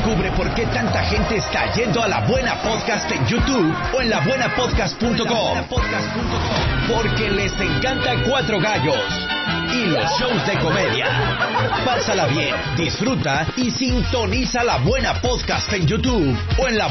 Descubre por qué tanta gente está yendo a La Buena Podcast en YouTube o en labuenapodcast.com. Porque les encanta Cuatro Gallos y los shows de comedia. Pásala bien, disfruta y sintoniza La Buena Podcast en YouTube o en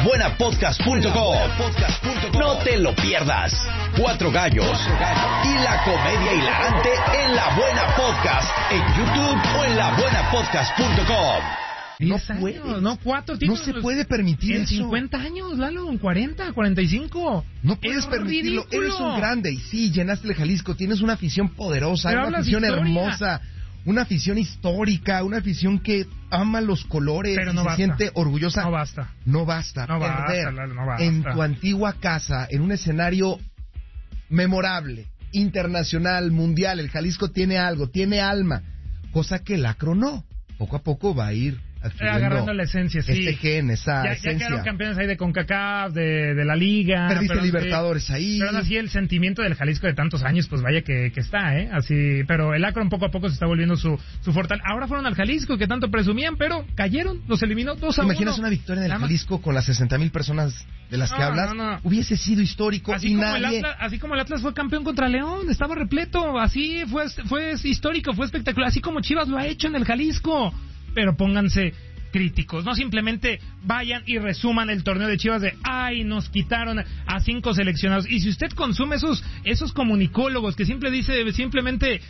labuenapodcast.com. No te lo pierdas. Cuatro Gallos y la comedia hilarante en La Buena Podcast en YouTube o en labuenapodcast.com. No puede, no 4 títulos. No se puede permitir en eso. 50 años, Lalo, en 40, 45. No puedes permitirlo. Ridículo. Eres un grande. Y sí, llenaste el Jalisco. Tienes una afición poderosa, Pero una afición hermosa, una afición histórica, una afición que ama los colores. Pero y no se basta. siente orgullosa. No basta. No basta. No perder basta, Lalo, no basta. en tu antigua casa, en un escenario memorable, internacional, mundial. El Jalisco tiene algo, tiene alma. Cosa que el Acro no. Poco a poco va a ir agarrando la esencia, sí. Este gen, esa ya esencia. Ya quedaron campeones ahí de CONCACAF, de la Liga. Perdiste pero Libertadores ahí. Pero aún así el sentimiento del Jalisco de tantos años, pues vaya que está, así. Pero el Akron poco a poco se está volviendo su fortaleza. Ahora fueron al Jalisco, que tanto presumían, pero cayeron, los eliminó 2-1. ¿Te imaginas una victoria en el Jalisco con las 60,000 personas de las que hablas? No. Hubiese sido histórico así y como nadie... así como el Atlas fue campeón contra León, estaba repleto, así fue histórico, fue espectacular, así como Chivas lo ha hecho en el Jalisco. Pero pónganse críticos, no simplemente vayan y resuman el torneo de Chivas de nos quitaron a 5 seleccionados. Y si usted consume esos comunicólogos que simplemente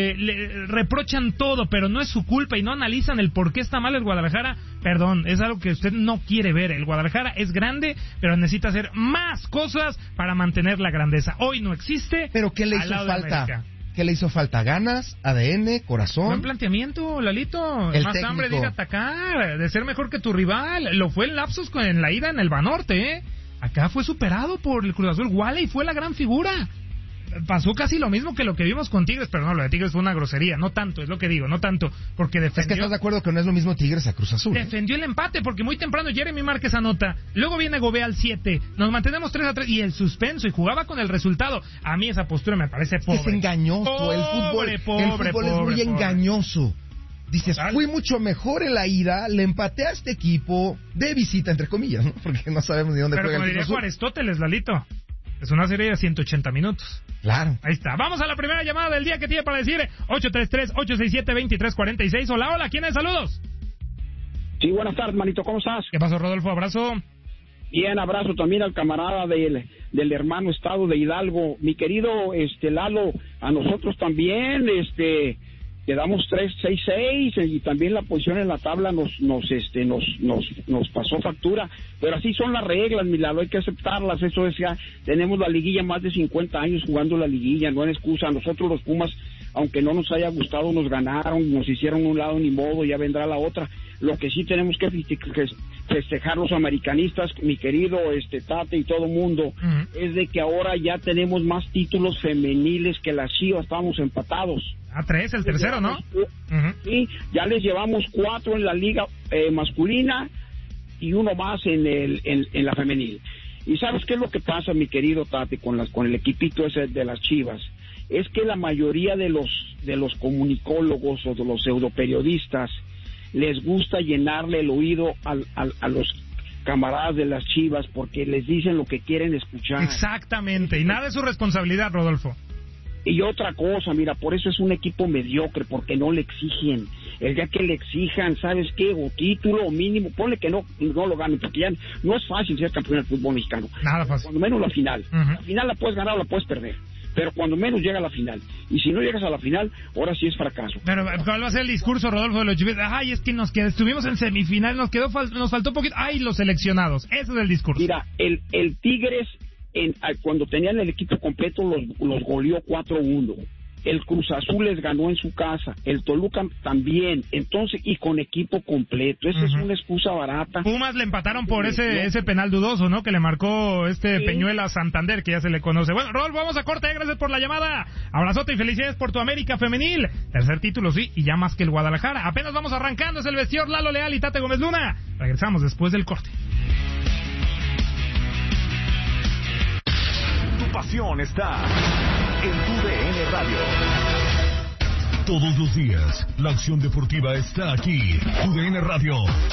le reprochan todo, pero no es su culpa y no analizan el por qué está mal el Guadalajara, perdón, es algo que usted no quiere ver. El Guadalajara es grande, pero necesita hacer más cosas para mantener la grandeza. Hoy no existe. ¿Pero qué le hizo falta? ¿Qué le hizo falta? ¿Ganas? ¿ADN? ¿Corazón? Buen planteamiento, Lalito. El más técnico. hambre de ir a atacar, de ser mejor que tu rival. Lo fue en lapsos en la ida en el Banorte, Acá fue superado por el Cruz Azul. Wally fue la gran figura. Pasó casi lo mismo que lo que vimos con Tigres, pero no, lo de Tigres fue una grosería. No tanto, es lo que digo, no tanto. Porque defendió... Es que estás de acuerdo que no es lo mismo Tigres a Cruz Azul. Defendió el empate, porque muy temprano Jeremy Márquez anota. Luego viene Gobea al 7. Nos mantenemos 3-3 y el suspenso, y jugaba con el resultado. A mí esa postura me parece pobre. Es engañoso, el fútbol es muy engañoso. Dices, fui mucho mejor en la ida, le empaté a este equipo de visita, entre comillas, ¿no? Porque no sabemos ni dónde pero juega el Cruz Azul. Pero como diría Aristóteles, Lalito, es una serie de 180 minutos. Claro. Ahí está. Vamos a la primera llamada del día que tiene para decir 833-867-2346. Hola, ¿quién es? Saludos. Sí, buenas tardes, manito, ¿cómo estás? ¿Qué pasó, Rodolfo? Abrazo. Bien, abrazo también al camarada del hermano estado de Hidalgo. Mi querido Lalo, a nosotros también, quedamos 3-6-6 y también la posición en la tabla nos pasó factura, pero así son las reglas, mi Lalo, hay que aceptarlas. Eso es, ya tenemos la liguilla, más de 50 años jugando la liguilla, no hay excusa. Nosotros los Pumas, aunque no nos haya gustado, nos ganaron, nos hicieron un lado, ni modo, ya vendrá la otra. Lo que sí tenemos que festejar los americanistas, mi querido Tate y todo mundo, es de que ahora ya tenemos más títulos femeniles que las Chivas, estábamos empatados. 3, el tercero, ¿no? Sí, ya les llevamos 4 en la liga masculina y 1 más en la femenil. ¿Y sabes qué es lo que pasa, mi querido Tate, con el equipito ese de las Chivas? Es que la mayoría de los comunicólogos o de los pseudoperiodistas les gusta llenarle el oído a los camaradas de las Chivas porque les dicen lo que quieren escuchar. Exactamente, y nada es su responsabilidad, Rodolfo. Y otra cosa, mira, por eso es un equipo mediocre, porque no le exigen. El día que le exijan, ¿sabes qué? O título, o mínimo, ponle que no lo ganen, porque ya no es fácil ser campeón del fútbol mexicano. Nada fácil. Cuando menos la final. La final la puedes ganar o la puedes perder, pero cuando menos llega a la final. Y si no llegas a la final, ahora sí es fracaso. Pero ¿cuál va a ser el discurso, Rodolfo, de los Chivas? Es que estuvimos en semifinal, nos faltó un poquito. Los seleccionados. Ese es el discurso. Mira, el Tigres, cuando tenían el equipo completo, los goleó 4-1. El Cruz Azul les ganó en su casa, el Toluca también, entonces, y con equipo completo. Esa es una excusa barata. Pumas le empataron por ese penal dudoso, ¿no? Que le marcó sí. Peñuela Santander, que ya se le conoce. Bueno, Rol, vamos a corte, gracias por la llamada. Abrazote y felicidades por tu América femenil. Tercer título, sí, y ya más que el Guadalajara. Apenas vamos arrancando, es el vestidor Lalo Leal y Tate Gómez Luna. Regresamos después del corte. Tu pasión está en tu DN Radio. Todos los días, la acción deportiva está aquí. Tu DN Radio.